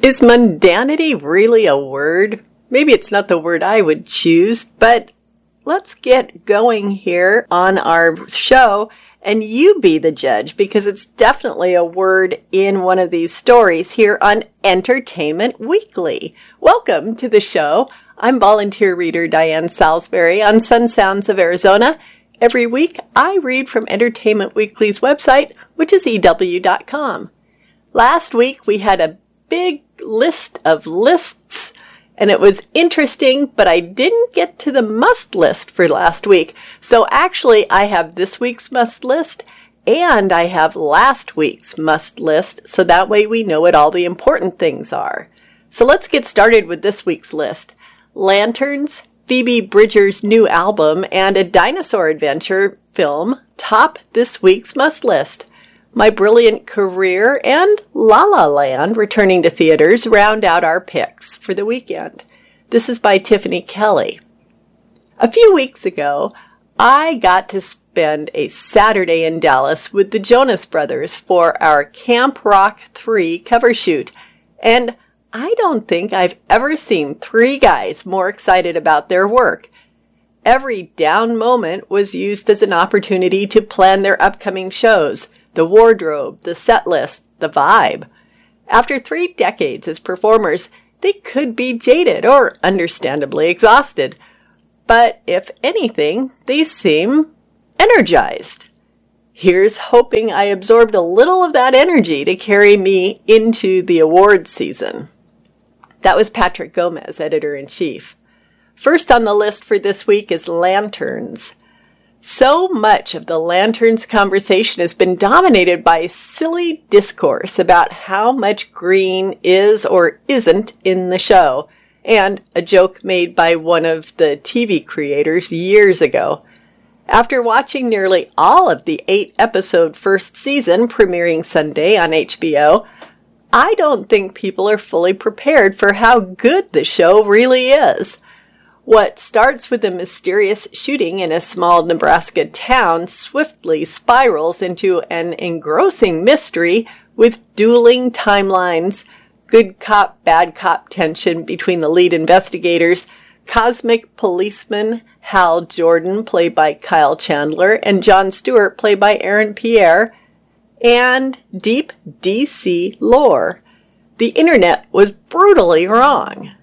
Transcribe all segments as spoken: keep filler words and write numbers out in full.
Is mundanity really a word? Maybe it's not the word I would choose, but let's get going here on our show and you be the judge, because it's definitely a word in one of these stories here on Entertainment Weekly. Welcome to the show. I'm volunteer reader Diane Salisbury on Sun Sounds of Arizona. Every week I read from Entertainment Weekly's website, which is E W dot com. Last week we had a big list of lists, and it was interesting, but I didn't get to the must list for last week. So actually, I have this week's must list, and I have last week's must list, so that way we know what all the important things are. So let's get started with this week's list. Lanterns, Phoebe Bridgers' new album, and a dinosaur adventure film top this week's must list. My Brilliant Career and La La Land returning to theaters round out our picks for the weekend. This is by Tiffany Kelly. A few weeks ago, I got to spend a Saturday in Dallas with the Jonas Brothers for our Camp Rock three cover shoot, and I don't think I've ever seen three guys more excited about their work. Every down moment was used as an opportunity to plan their upcoming shows. The wardrobe, the set list, the vibe. After three decades as performers, they could be jaded or understandably exhausted. But if anything, they seem energized. Here's hoping I absorbed a little of that energy to carry me into the awards season. That was Patrick Gomez, editor-in-chief. First on the list for this week is Lanterns. So much of the Lanterns conversation has been dominated by silly discourse about how much green is or isn't in the show, and a joke made by one of the T V creators years ago. After watching nearly all of the eight-episode first season premiering Sunday on H B O, I don't think people are fully prepared for how good the show really is. What starts with a mysterious shooting in a small Nebraska town swiftly spirals into an engrossing mystery with dueling timelines, good cop, bad cop tension between the lead investigators, cosmic policeman Hal Jordan, played by Kyle Chandler, and Jon Stewart, played by Aaron Pierre, and deep D C lore. The internet was brutally wrong.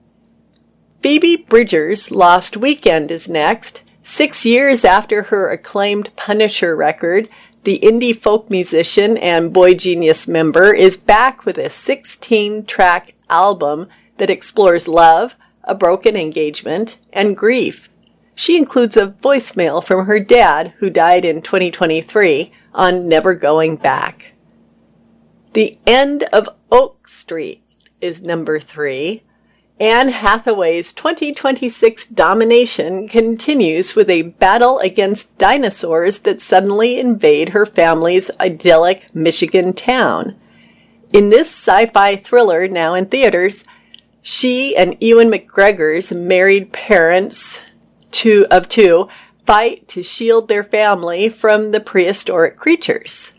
Phoebe Bridgers' Lost Weekend is next. Six years after her acclaimed Punisher record, the indie folk musician and Boy Genius member is back with a sixteen-track album that explores love, a broken engagement, and grief. She includes a voicemail from her dad, who died in twenty twenty-three, on Never Going Back. The End of Oak Street is number three. Anne Hathaway's twenty twenty-six domination continues with a battle against dinosaurs that suddenly invade her family's idyllic Michigan town. In this sci-fi thriller, now in theaters, she and Ewan McGregor's married parents two of two fight to shield their family from the prehistoric creatures.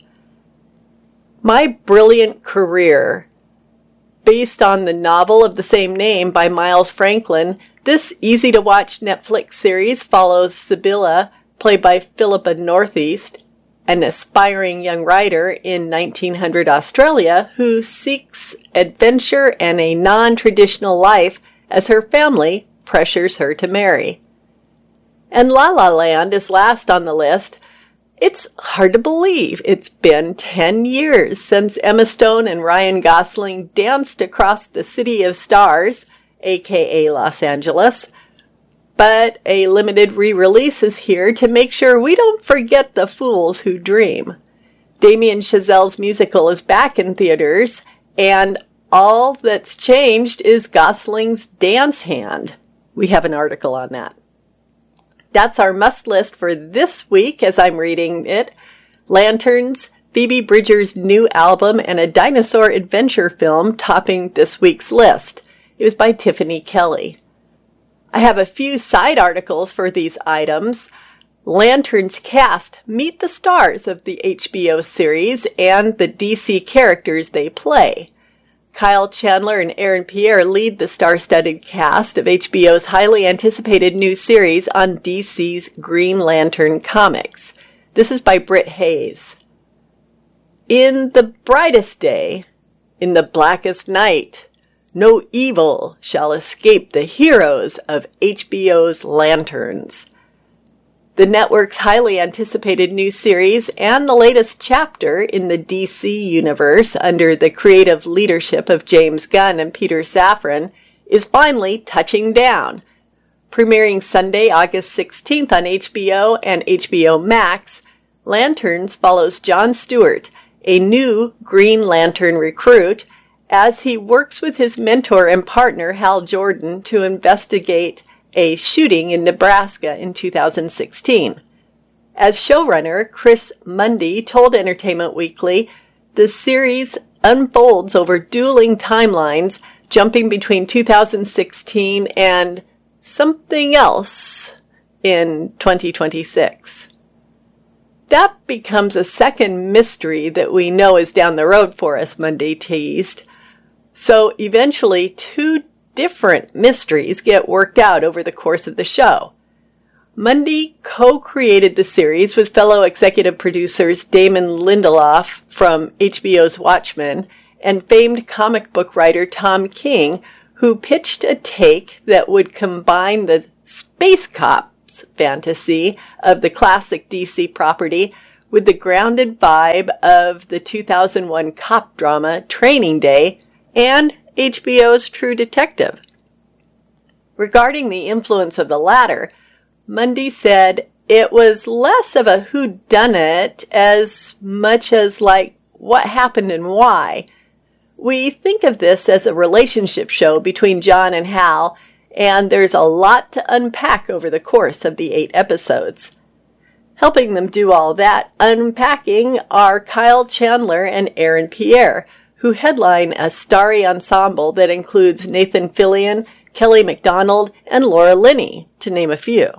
My Brilliant Career. Based on the novel of the same name by Miles Franklin, this easy-to-watch Netflix series follows Sibylla, played by Philippa Northeast, an aspiring young writer in nineteen hundred Australia who seeks adventure and a non-traditional life as her family pressures her to marry. And La La Land is last on the list. It's hard to believe it's been ten years since Emma Stone and Ryan Gosling danced across the City of Stars, aka Los Angeles. But a limited re-release is here to make sure we don't forget the fools who dream. Damien Chazelle's musical is back in theaters, and all that's changed is Gosling's dance hand. We have an article on that. That's our must list for this week as I'm reading it. Lanterns, Phoebe Bridgers' new album, and a dinosaur adventure film topping this week's list. It was by Tiffany Kelly. I have a few side articles for these items. Lanterns cast meet the stars of the H B O series and the D C characters they play. Kyle Chandler and Aaron Pierre lead the star-studded cast of H B O's highly anticipated new series on D C's Green Lantern comics. This is by Britt Hayes. In the brightest day, in the blackest night, no evil shall escape the heroes of H B O's Lanterns. The network's highly anticipated new series and the latest chapter in the D C universe under the creative leadership of James Gunn and Peter Safran is finally touching down. Premiering Sunday, August sixteenth on H B O and H B O Max, Lanterns follows John Stewart, a new Green Lantern recruit, as he works with his mentor and partner Hal Jordan to investigate a shooting in Nebraska in two thousand sixteen. As showrunner, Chris Mundy told Entertainment Weekly, the series unfolds over dueling timelines, jumping between two thousand sixteen and something else in twenty twenty-six. That becomes a second mystery that we know is down the road for us, Mundy teased. So eventually, two different mysteries get worked out over the course of the show. Mundy co-created the series with fellow executive producers Damon Lindelof from H B O's Watchmen and famed comic book writer Tom King, who pitched a take that would combine the space cops fantasy of the classic D C property with the grounded vibe of the two thousand one cop drama Training Day and H B O's True Detective. Regarding the influence of the latter, Mundy said it was less of a whodunit as much as like what happened and why. We think of this as a relationship show between John and Hal, and there's a lot to unpack over the course of the eight episodes. Helping them do all that unpacking are Kyle Chandler and Aaron Pierre, who headline a starry ensemble that includes Nathan Fillion, Kelly MacDonald, and Laura Linney, to name a few.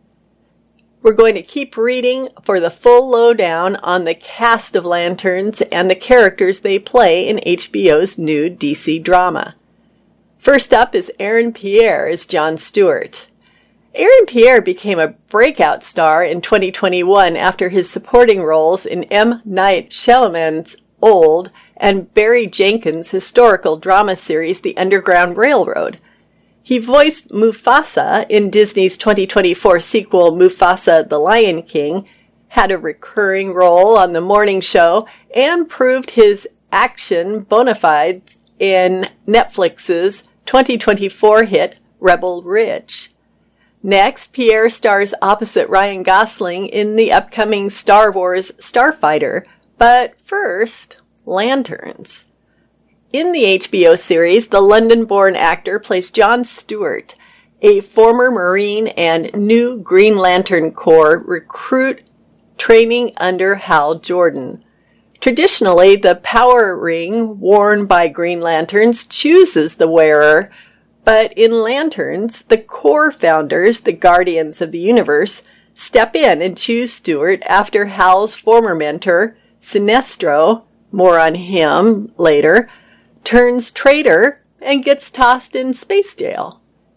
We're going to keep reading for the full lowdown on the cast of Lanterns and the characters they play in H B O's new D C drama. First up is Aaron Pierre as John Stewart. Aaron Pierre became a breakout star in twenty twenty-one after his supporting roles in M. Night Shyamalan's Old and Barry Jenkins' historical drama series The Underground Railroad. He voiced Mufasa in Disney's twenty twenty-four sequel Mufasa the Lion King, had a recurring role on The Morning Show, and proved his action bona fides in Netflix's twenty twenty-four hit Rebel Ridge. Next, Pierre stars opposite Ryan Gosling in the upcoming Star Wars Starfighter. But first, Lanterns. In the H B O series, the London-born actor plays John Stewart, a former Marine and new Green Lantern Corps recruit training under Hal Jordan. Traditionally, the power ring worn by Green Lanterns chooses the wearer, but in Lanterns, the Corps founders, the Guardians of the Universe, step in and choose Stewart after Hal's former mentor, Sinestro, more on him later, turns traitor and gets tossed in space jail.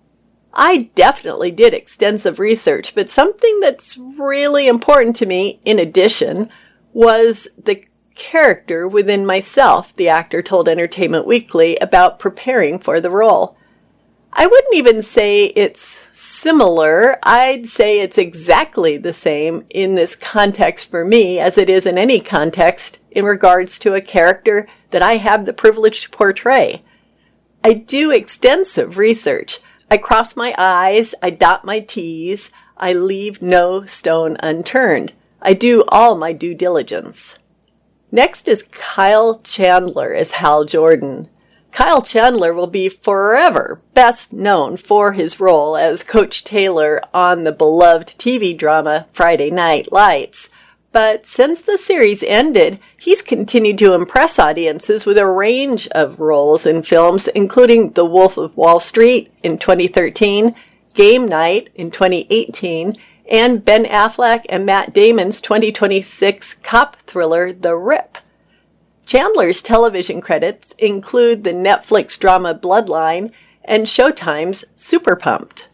I definitely did extensive research, but something that's really important to me, in addition, was the character within myself, the actor told Entertainment Weekly about preparing for the role. I wouldn't even say it's similar. I'd say it's exactly the same in this context for me as it is in any context in regards to a character that I have the privilege to portray. I do extensive research. I cross my I's, I dot my T's, I leave no stone unturned. I do all my due diligence. Next is Kyle Chandler as Hal Jordan. Kyle Chandler will be forever best known for his role as Coach Taylor on the beloved T V drama Friday Night Lights. But since the series ended, he's continued to impress audiences with a range of roles in films, including The Wolf of Wall Street in twenty thirteen, Game Night in twenty eighteen, and Ben Affleck and Matt Damon's twenty twenty-six cop thriller The Rip. Chandler's television credits include the Netflix drama Bloodline and Showtime's Super Pumped.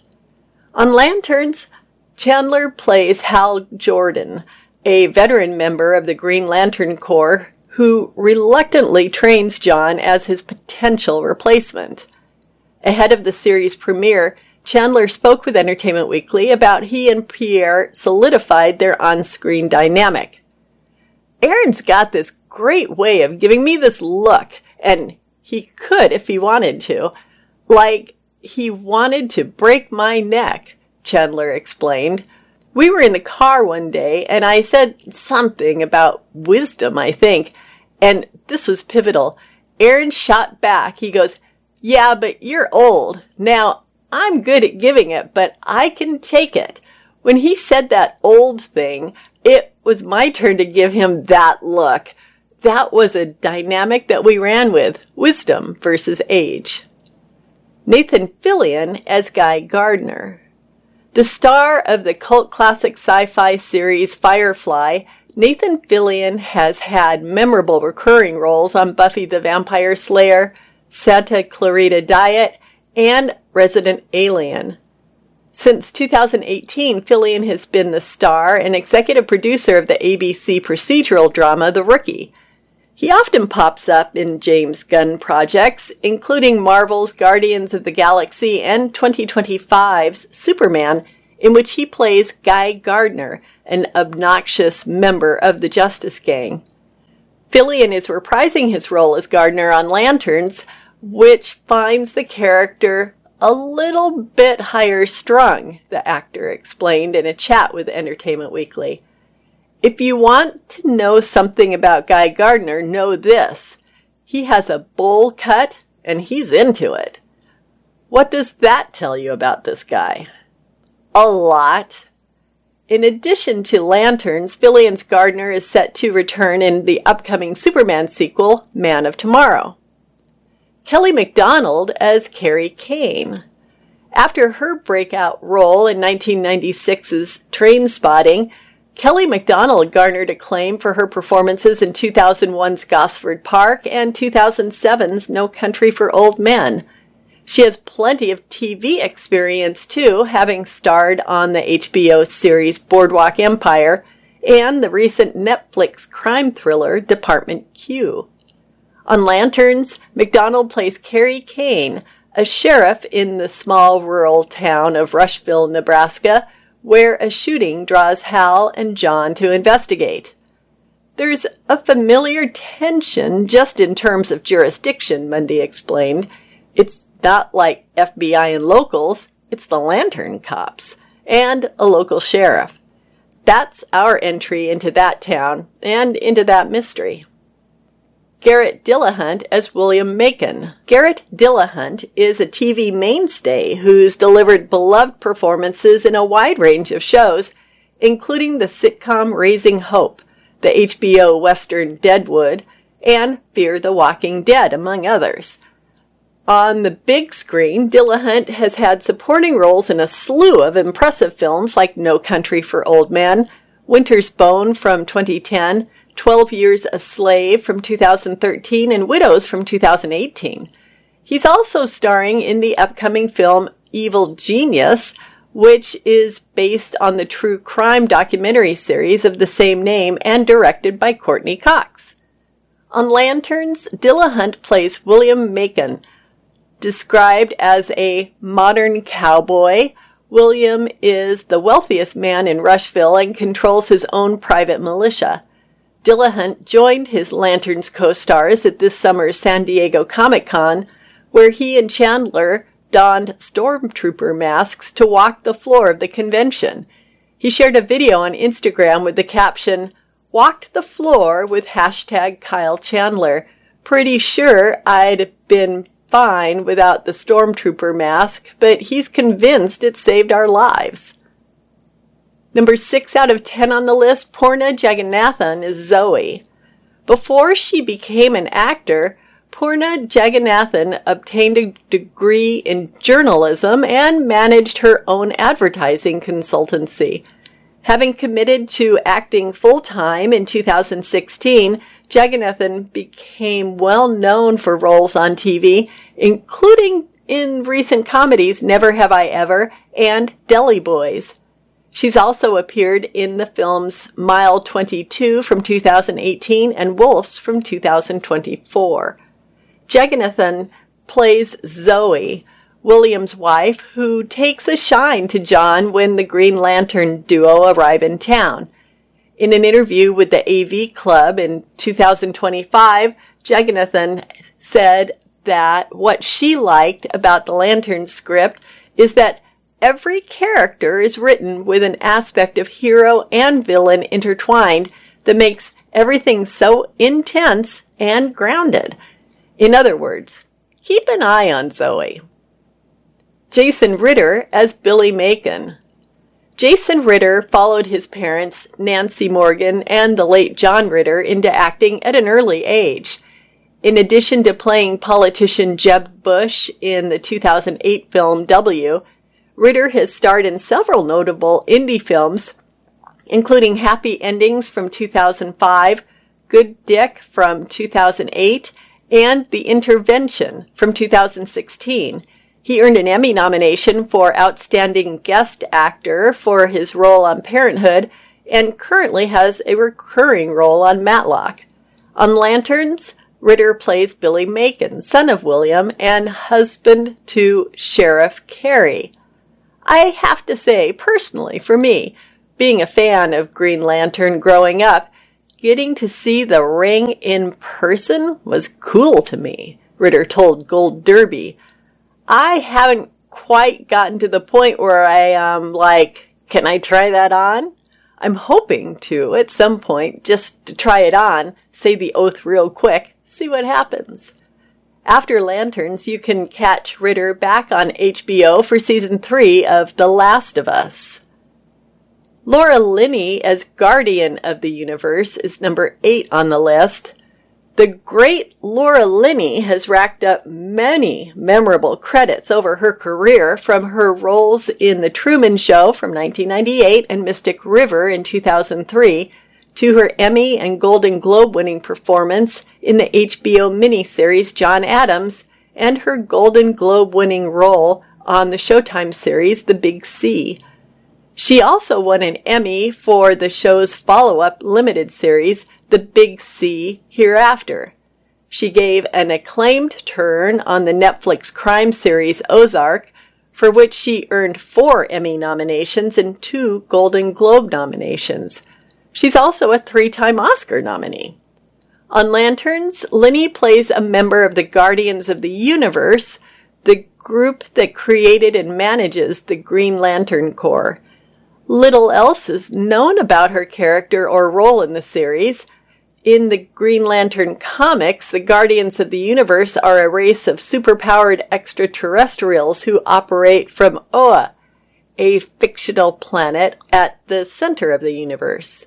On Lanterns, Chandler plays Hal Jordan, a veteran member of the Green Lantern Corps who reluctantly trains John as his potential replacement. Ahead of the series premiere, Chandler spoke with Entertainment Weekly about he and Pierre solidified their on-screen dynamic. Aaron's got this great way of giving me this look, and he could if he wanted to. Like he wanted to break my neck, Chandler explained. We were in the car one day, and I said something about wisdom, I think, and this was pivotal. Aaron shot back. He goes, "Yeah, but you're old. Now, I'm good at giving it, but I can take it." When he said that old thing, it was my turn to give him that look. That was a dynamic that we ran with, wisdom versus age. Nathan Fillion as Guy Gardner. The star of the cult classic sci-fi series Firefly, Nathan Fillion has had memorable recurring roles on Buffy the Vampire Slayer, Santa Clarita Diet, and Resident Alien. Since two thousand eighteen, Fillion has been the star and executive producer of the A B C procedural drama The Rookie. He often pops up in James Gunn projects, including Marvel's Guardians of the Galaxy and twenty twenty-five's Superman, in which he plays Guy Gardner, an obnoxious member of the Justice Gang. Fillion is reprising his role as Gardner on Lanterns, which finds the character a little bit higher strung, the actor explained in a chat with Entertainment Weekly. If you want to know something about Guy Gardner, know this. He has a bowl cut, and he's into it. What does that tell you about this guy? A lot. In addition to Lanterns, Fillion's Gardner is set to return in the upcoming Superman sequel, Man of Tomorrow. Kelly MacDonald as Carrie Kane. After her breakout role in nineteen ninety-six's Trainspotting, Kelly MacDonald garnered acclaim for her performances in two thousand one's Gosford Park and two thousand seven's No Country for Old Men. She has plenty of T V experience, too, having starred on the H B O series Boardwalk Empire and the recent Netflix crime thriller Department Q. On Lanterns, MacDonald plays Carrie Kane, a sheriff in the small rural town of Rushville, Nebraska, where a shooting draws Hal and John to investigate. There's a familiar tension just in terms of jurisdiction, Mundy explained. It's not like F B I and locals, it's the Lantern Cops and a local sheriff. That's our entry into that town and into that mystery. Garrett Dillahunt as William Macon. Garrett Dillahunt is a T V mainstay who's delivered beloved performances in a wide range of shows, including the sitcom Raising Hope, the H B O Western Deadwood, and Fear the Walking Dead, among others. On the big screen, Dillahunt has had supporting roles in a slew of impressive films like No Country for Old Men, Winter's Bone from twenty ten, twelve Years a Slave from two thousand thirteen, and Widows from two thousand eighteen. He's also starring in the upcoming film Evil Genius, which is based on the true crime documentary series of the same name and directed by Courtney Cox. On Lanterns, Dillahunt plays William Macon. Described as a modern cowboy, William is the wealthiest man in Rushville and controls his own private militia. Dillahunt joined his Lanterns co-stars at this summer's San Diego Comic-Con, where he and Chandler donned stormtrooper masks to walk the floor of the convention. He shared a video on Instagram with the caption, "Walked the floor with hashtag Kyle Chandler. Pretty sure I'd been fine without the stormtrooper mask, but he's convinced it saved our lives." Number six out of ten on the list, Poorna Jagannathan is Zoe. Before she became an actor, Poorna Jagannathan obtained a degree in journalism and managed her own advertising consultancy. Having committed to acting full-time in two thousand sixteen, Jagannathan became well known for roles on T V, including in recent comedies Never Have I Ever and Deli Boys. She's also appeared in the films Mile twenty-two from two thousand eighteen and Wolves from two thousand twenty-four. Jagannathan plays Zoe, William's wife, who takes a shine to John when the Green Lantern duo arrive in town. In an interview with the A V Club in two thousand twenty-five, Jagannathan said that what she liked about the Lantern script is that every character is written with an aspect of hero and villain intertwined that makes everything so intense and grounded. In other words, keep an eye on Zoe. Jason Ritter as Billy Macon. Jason Ritter followed his parents, Nancy Morgan and the late John Ritter, into acting at an early age. In addition to playing politician Jeb Bush in the two thousand eight film W, Ritter has starred in several notable indie films, including Happy Endings from two thousand five, Good Dick from two thousand eight, and The Intervention from two thousand sixteen. He earned an Emmy nomination for Outstanding Guest Actor for his role on Parenthood and currently has a recurring role on Matlock. On Lanterns, Ritter plays Billy Macon, son of William and husband to Sheriff Carey. I have to say, personally, for me, being a fan of Green Lantern growing up, getting to see the ring in person was cool to me, Ritter told Gold Derby. I haven't quite gotten to the point where I am like, can I try that on? I'm hoping to at some point, just to try it on, say the oath real quick, see what happens. After Lanterns, you can catch Ritter back on H B O for season three of The Last of Us. Laura Linney as Guardian of the Universe is number eight on the list. The great Laura Linney has racked up many memorable credits over her career, from her roles in The Truman Show from nineteen ninety-eight and Mystic River in two thousand three, to her Emmy and Golden Globe winning performance in the H B O miniseries John Adams and her Golden Globe winning role on the Showtime series The Big C. She also won an Emmy for the show's follow-up limited series The Big C Hereafter. She gave an acclaimed turn on the Netflix crime series Ozark, for which she earned four Emmy nominations and two Golden Globe nominations. She's also a three-time Oscar nominee. On Lanterns, Linney plays a member of the Guardians of the Universe, the group that created and manages the Green Lantern Corps. Little else is known about her character or role in the series. In the Green Lantern comics, the Guardians of the Universe are a race of superpowered extraterrestrials who operate from Oa, a fictional planet at the center of the universe.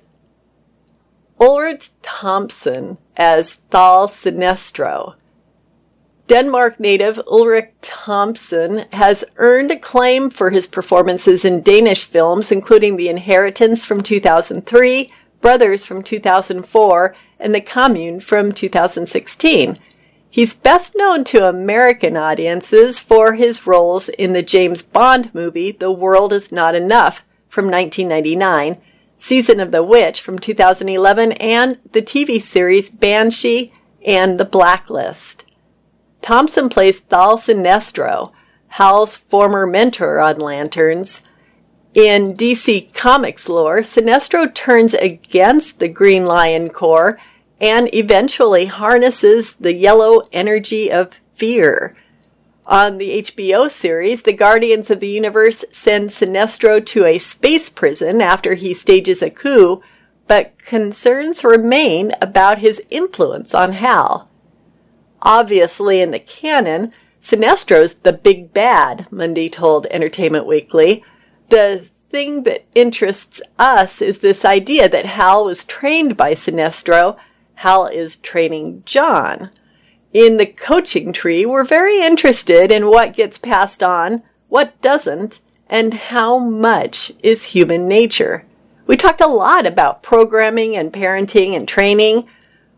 Ulrich Thompson as Thal Sinestro. Denmark native Ulrich Thompson has earned acclaim for his performances in Danish films, including The Inheritance from two thousand three, Brothers from two thousand four, and The Commune from two thousand sixteen. He's best known to American audiences for his roles in the James Bond movie The World Is Not Enough from nineteen ninety-nine, Season of the Witch from two thousand eleven, and the T V series Banshee and The Blacklist. Thompson plays Thal Sinestro, Hal's former mentor on Lanterns. In D C Comics lore, Sinestro turns against the Green Lion Corps and eventually harnesses the yellow energy of fear. On the H B O series, the Guardians of the Universe send Sinestro to a space prison after he stages a coup, but concerns remain about his influence on Hal. Obviously, in the canon, Sinestro's the big bad, Mundy told Entertainment Weekly. The thing that interests us is this idea that Hal was trained by Sinestro. Hal is training John. In the coaching tree, we're very interested in what gets passed on, what doesn't, and how much is human nature. We talked a lot about programming and parenting and training.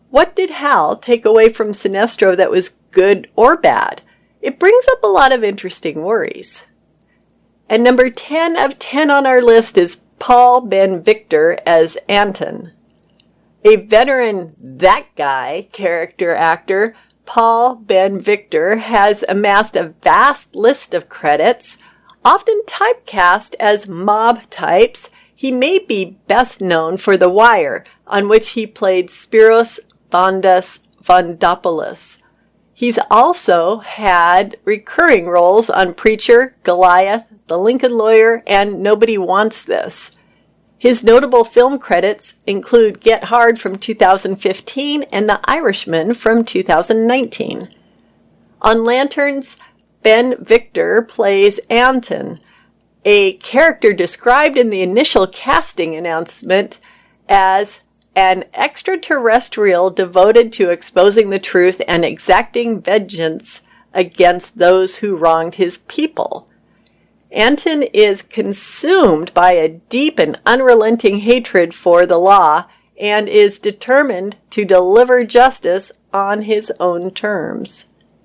What did Hal take away from Sinestro that was good or bad? It brings up a lot of interesting worries. And number ten of ten on our list is Paul Ben-Victor as Anton. A veteran that guy character actor, Paul Ben-Victor has amassed a vast list of credits. Often typecast as mob types, he may be best known for The Wire, on which he played Spiros Vondas Vondopoulos. He's also had recurring roles on Preacher, Goliath, The Lincoln Lawyer, and Nobody Wants This. His notable film credits include Get Hard from two thousand fifteen and The Irishman from two thousand nineteen. On Lanterns, Ben-Victor plays Anton, a character described in the initial casting announcement as an extraterrestrial devoted to exposing the truth and exacting vengeance against those who wronged his people. Anton is consumed by a deep and unrelenting hatred for the law and is determined to deliver justice on his own terms.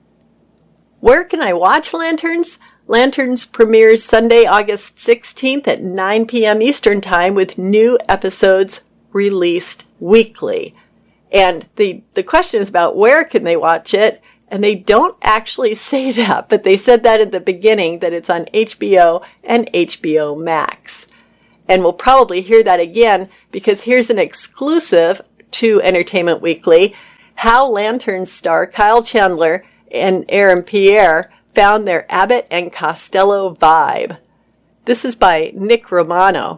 Where can I watch Lanterns? Lanterns premieres Sunday, August sixteenth at nine p.m. Eastern Time with new episodes released weekly. And the, the question is about where can they watch it? And they don't actually say that, but they said that at the beginning, that it's on H B O and H B O Max. And we'll probably hear that again because here's an exclusive to Entertainment Weekly, how Lanterns star Kyle Chandler and Aaron Pierre found their Abbott and Costello vibe. This is by Nick Romano.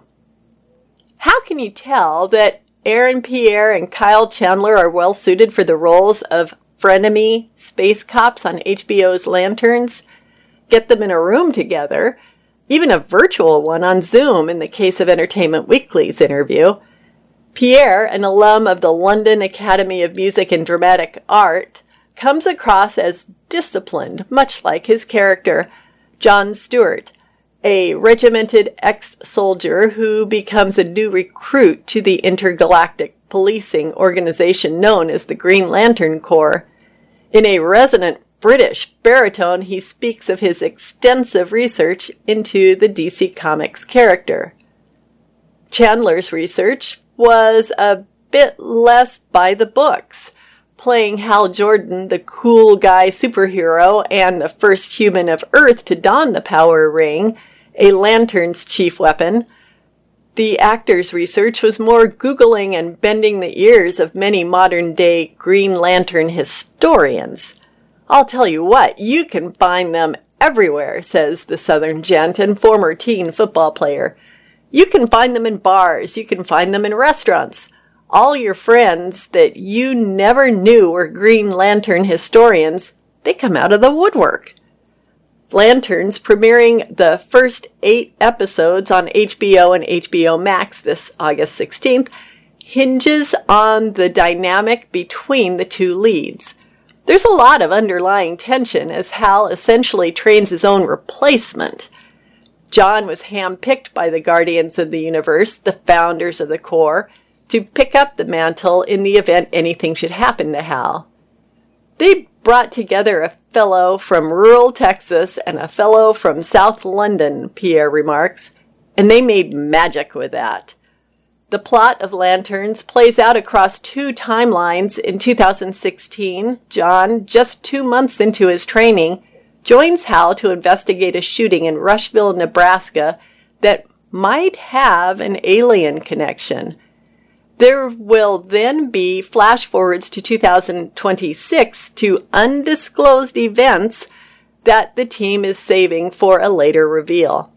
How can you tell that Aaron Pierre and Kyle Chandler are well suited for the roles of frenemy space cops on H B O's Lanterns? Get them in a room together, even a virtual one on Zoom in the case of Entertainment Weekly's interview. Pierre, an alum of the London Academy of Music and Dramatic Art, comes across as disciplined, much like his character, John Stewart, a regimented ex-soldier who becomes a new recruit to the intergalactic policing organization known as the Green Lantern Corps. In a resonant British baritone, he speaks of his extensive research into the D C Comics character. Chandler's research was a bit less by the books, playing Hal Jordan, the cool guy superhero and the first human of Earth to don the power ring, a Lantern's chief weapon. The actor's research was more Googling and bending the ears of many modern-day Green Lantern historians. I'll tell you what, you can find them everywhere, says the Southern gent and former teen football player. You can find them in bars, you can find them in restaurants. All your friends that you never knew were Green Lantern historians, they come out of the woodwork. Lanterns, premiering the first eight episodes on H B O and H B O Max this August sixteenth, hinges on the dynamic between the two leads. There's a lot of underlying tension as Hal essentially trains his own replacement. John was handpicked by the Guardians of the Universe, the founders of the Corps, to pick up the mantle in the event anything should happen to Hal. They brought together a fellow from rural Texas and a fellow from South London, Pierre remarks, and they made magic with that. The plot of Lanterns plays out across two timelines. In two thousand sixteen, John, just two months into his training, joins Hal to investigate a shooting in Rushville, Nebraska that might have an alien connection. There will then be flash forwards to two thousand twenty-six to undisclosed events that the team is saving for a later reveal.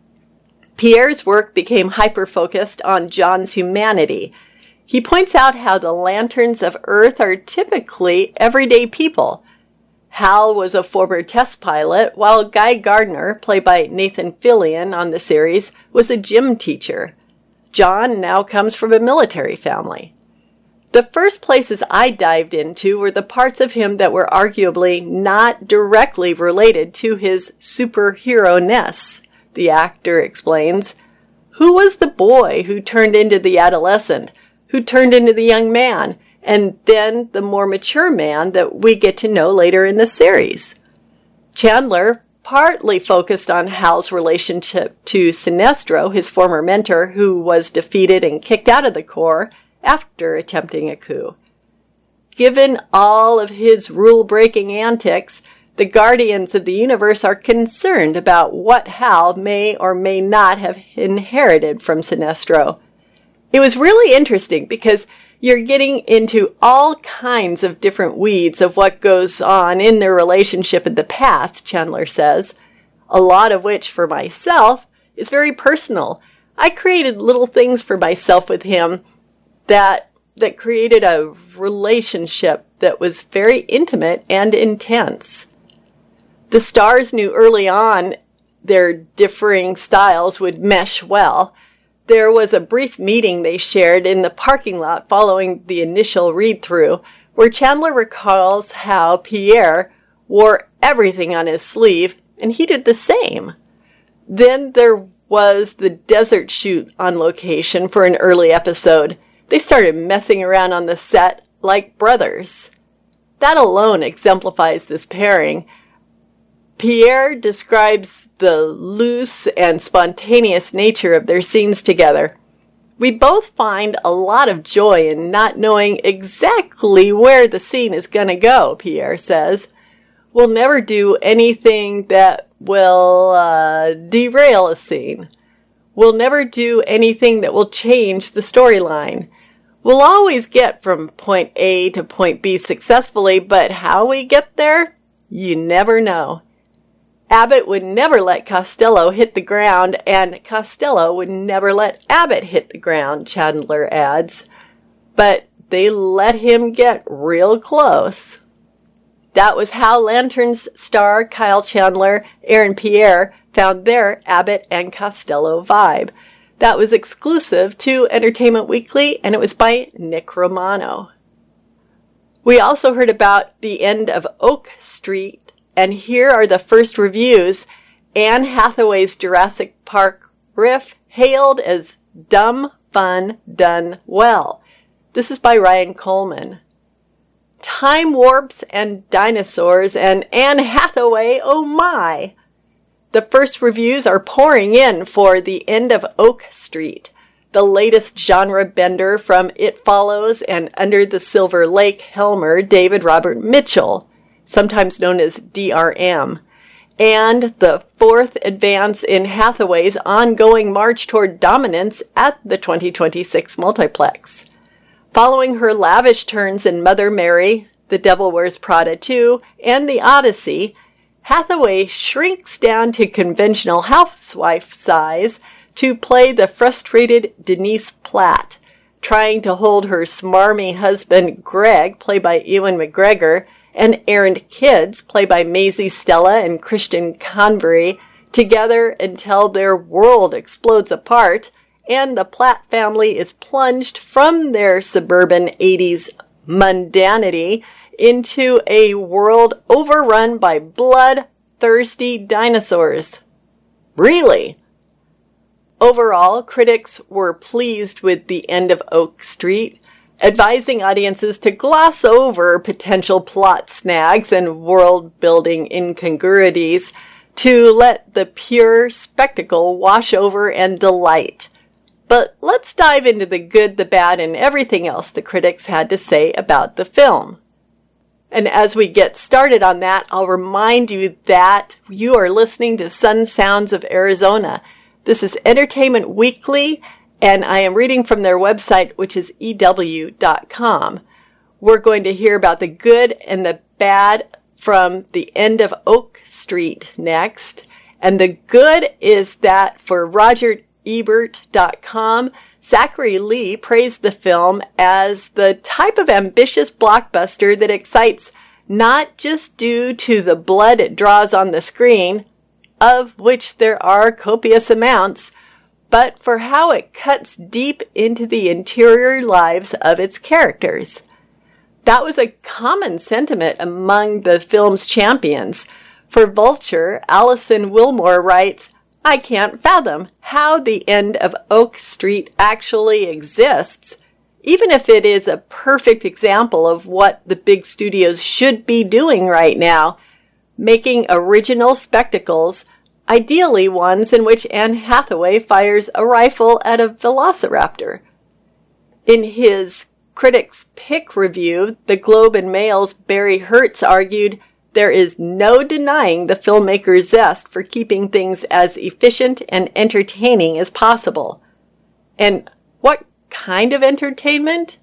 Pierre's work became hyper-focused on John's humanity. He points out how the Lanterns of Earth are typically everyday people. Hal was a former test pilot, while Guy Gardner, played by Nathan Fillion on the series, was a gym teacher. John now comes from a military family. The first places I dived into were the parts of him that were arguably not directly related to his superhero-ness, the actor explains. Who was the boy who turned into the adolescent, who turned into the young man, and then the more mature man that we get to know later in the series. Chandler partly focused on Hal's relationship to Sinestro, his former mentor, who was defeated and kicked out of the Corps after attempting a coup. Given all of his rule-breaking antics, the Guardians of the Universe are concerned about what Hal may or may not have inherited from Sinestro. It was really interesting because you're getting into all kinds of different weeds of what goes on in their relationship in the past, Chandler says, a lot of which for myself is very personal. I created little things for myself with him that that created a relationship that was very intimate and intense. The stars knew early on their differing styles would mesh well. There was a brief meeting they shared in the parking lot following the initial read-through, where Chandler recalls how Pierre wore everything on his sleeve, and he did the same. Then there was the desert shoot on location for an early episode. They started messing around on the set like brothers. That alone exemplifies this pairing. Pierre describes the loose and spontaneous nature of their scenes together. We both find a lot of joy in not knowing exactly where the scene is going to go, Pierre says. We'll never do anything that will uh, derail a scene. We'll never do anything that will change the storyline. We'll always get from point A to point B successfully, but how we get there, you never know. Abbott would never let Costello hit the ground, and Costello would never let Abbott hit the ground, Chandler adds. But they let him get real close. That was how Lantern's star Kyle Chandler, Aaron Pierre, found their Abbott and Costello vibe. That was exclusive to Entertainment Weekly, and it was by Nick Romano. We also heard about the end of Oak Street, and here are the first reviews. Anne Hathaway's Jurassic Park riff hailed as dumb fun done well. This is by Ryan Coleman. Time warps and dinosaurs and Anne Hathaway, oh my! The first reviews are pouring in for The End of Oak Street, the latest genre bender from It Follows and Under the Silver Lake Helmer David Robert Mitchell, sometimes known as D R M, and the fourth advance in Hathaway's ongoing march toward dominance at the twenty twenty-six multiplex. Following her lavish turns in Mother Mary, The Devil Wears Prada two, and The Odyssey, Hathaway shrinks down to conventional housewife size to play the frustrated Denise Platt, trying to hold her smarmy husband Greg, played by Ewan McGregor, and errant kids, played by Maisie Stella and Christian Convery, together until their world explodes apart, and the Platt family is plunged from their suburban eighties mundanity into a world overrun by bloodthirsty dinosaurs. Really? Overall, critics were pleased with The End of Oak Street, advising audiences to gloss over potential plot snags and world-building incongruities to let the pure spectacle wash over and delight. But let's dive into the good, the bad, and everything else the critics had to say about the film. And as we get started on that, I'll remind you that you are listening to Sun Sounds of Arizona. This is Entertainment Weekly, and I am reading from their website, which is E W dot com. We're going to hear about the good and the bad from The End of Oak Street next. And the good is that for Roger Ebert dot com, Zachary Lee praised the film as the type of ambitious blockbuster that excites not just due to the blood it draws on the screen, of which there are copious amounts, but for how it cuts deep into the interior lives of its characters. That was a common sentiment among the film's champions. For Vulture, Alison Wilmore writes, I can't fathom how The End of Oak Street actually exists. even if it is a perfect example of what the big studios should be doing right now, making original spectacles, ideally ones in which Anne Hathaway fires a rifle at a velociraptor. In his Critics' Pick review, the Globe and Mail's Barry Hertz argued, "There is no denying the filmmaker's zest for keeping things as efficient and entertaining as possible." And what kind of entertainment?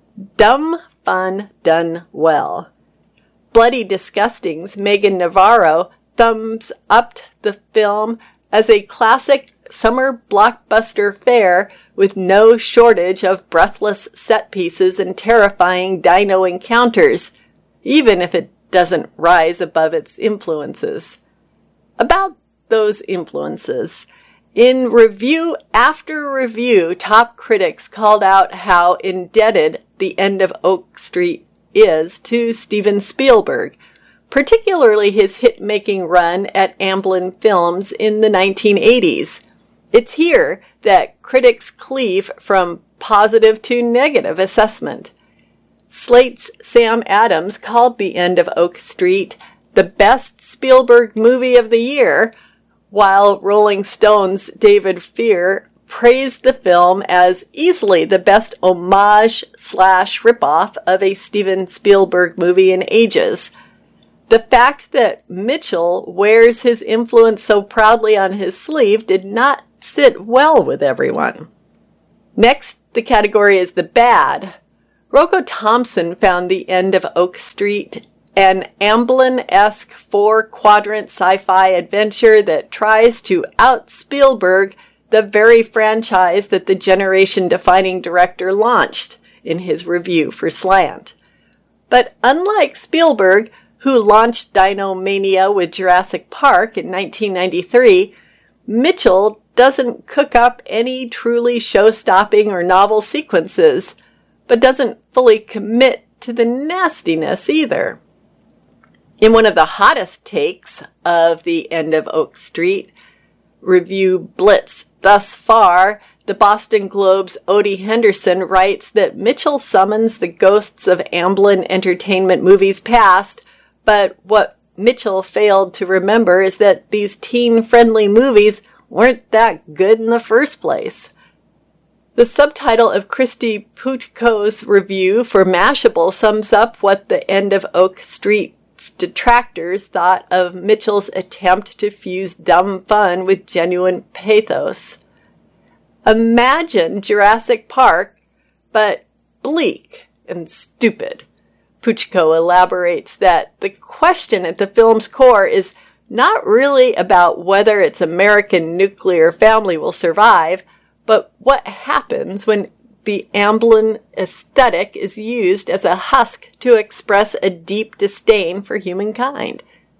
Dumb fun done well. Bloody Disgusting's Megan Navarro thumbs upped the film as a classic summer blockbuster fare with no shortage of breathless set pieces and terrifying dino encounters, even if it doesn't rise above its influences. About those influences, in review after review, top critics called out how indebted The End of Oak Street is to Steven Spielberg, particularly his hit-making run at Amblin Films in the nineteen eighties. It's here that critics cleave from positive to negative assessment. Slate's Sam Adams called The End of Oak Street the best Spielberg movie of the year, while Rolling Stone's David Fear praised the film as easily the best homage slash ripoff of a Steven Spielberg movie in ages. The fact that Mitchell wears his influence so proudly on his sleeve did not sit well with everyone. Next, the category is the bad. Rocco Thompson found The End of Oak Street an Amblin-esque four-quadrant sci-fi adventure that tries to out-Spielberg the very franchise that the generation-defining director launched in his review for Slant. But unlike Spielberg, who launched Dino Mania with Jurassic Park in nineteen ninety-three, Mitchell doesn't cook up any truly show-stopping or novel sequences, but doesn't fully commit to the nastiness either. In one of the hottest takes of The End of Oak Street, review Blitz thus far, the Boston Globe's Odie Henderson writes that Mitchell summons the ghosts of Amblin Entertainment movies past, but what Mitchell failed to remember is that these teen-friendly movies weren't that good in the first place. The subtitle of Christy Puchko's review for Mashable sums up what The End of Oak Street's detractors thought of Mitchell's attempt to fuse dumb fun with genuine pathos. Imagine Jurassic Park, but bleak and stupid. Puchko elaborates that the question at the film's core is not really about whether its American nuclear family will survive, but what happens when the Amblin aesthetic is used as a husk to express a deep disdain for humankind.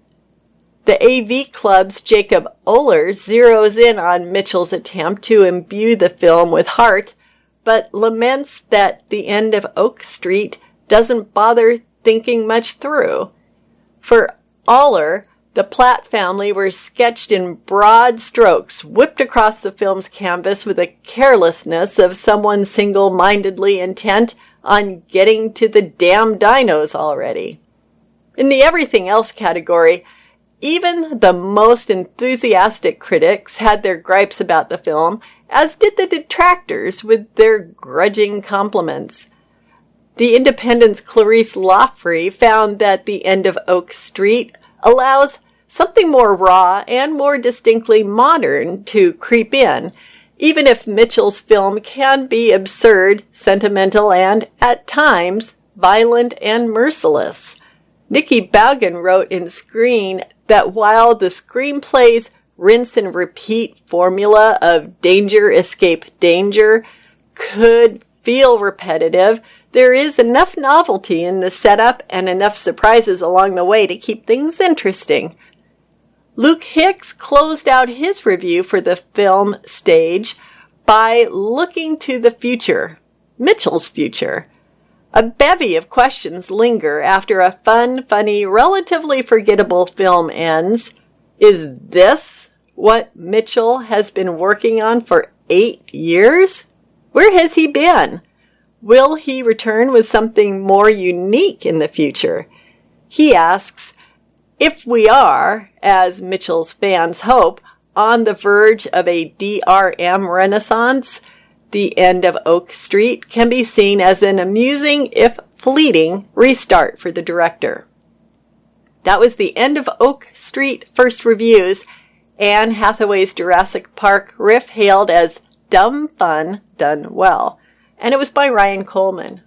The A V Club's Jacob Oler zeroes in on Mitchell's attempt to imbue the film with heart, but laments that The End of Oak Street doesn't bother thinking much through. For Oler, the Platt family were sketched in broad strokes, whipped across the film's canvas with the carelessness of someone single-mindedly intent on getting to the damn dinos already. In the everything else category, even the most enthusiastic critics had their gripes about the film, as did the detractors with their grudging compliments. The Independent's Clarice Loffrey found that The End of Oak Street allows something more raw and more distinctly modern to creep in, even if Mitchell's film can be absurd, sentimental, and, at times, violent and merciless. Nikki Baugen wrote in Screen that while the screenplay's rinse and repeat formula of danger, escape, danger could feel repetitive, there is enough novelty in the setup and enough surprises along the way to keep things interesting. Luke Hicks closed out his review for the film stage by looking to the future, Mitchell's future. A bevy of questions linger after a fun, funny, relatively forgettable film ends. Is this what Mitchell has been working on for eight years? Where has he been? Will he return with something more unique in the future? He asks, if we are, as Mitchell's fans hope, on the verge of a D R M renaissance, the end of Oak Street can be seen as an amusing, if fleeting, restart for the director. That was the end of Oak Street First Reviews, Anne Hathaway's Jurassic Park riff hailed as dumb fun done well. And it was by Ryan Coleman.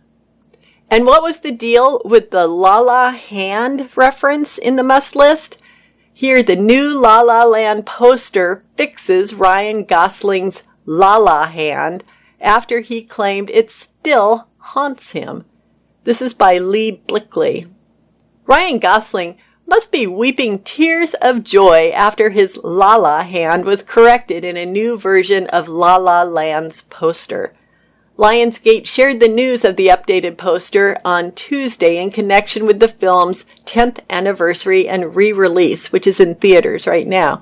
And what was the deal with the La La Hand reference in the must list? Here, the new La La Land poster fixes Ryan Gosling's La La Hand after he claimed it still haunts him. This is by Lee Blickley. Ryan Gosling must be weeping tears of joy after his La La Hand was corrected in a new version of La La Land's poster. Lionsgate shared the news of the updated poster on Tuesday in connection with the film's tenth anniversary and re-release, which is in theaters right now.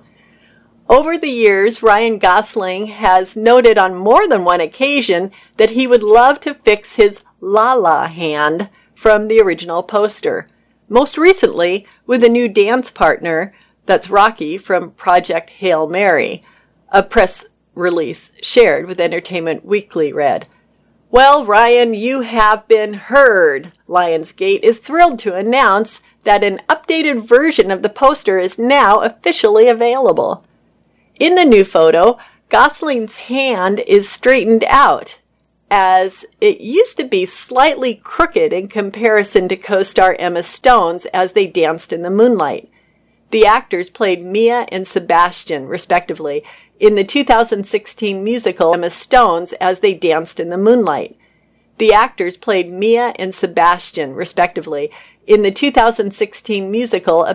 Over the years, Ryan Gosling has noted on more than one occasion that he would love to fix his La La Hand from the original poster. Most recently, with a new dance partner, that's Rocky from Project Hail Mary, a press release shared with Entertainment Weekly read, "Well, Ryan, you have been heard. Lionsgate is thrilled to announce that an updated version of the poster is now officially available. In the new photo, Gosling's hand is straightened out, as it used to be slightly crooked in comparison to co-star Emma Stone's as they danced in the moonlight. The actors played Mia and Sebastian, respectively, in the two thousand sixteen musical Emma Stone's as they danced in the moonlight. The actors played Mia and Sebastian, respectively, in the two thousand sixteen musical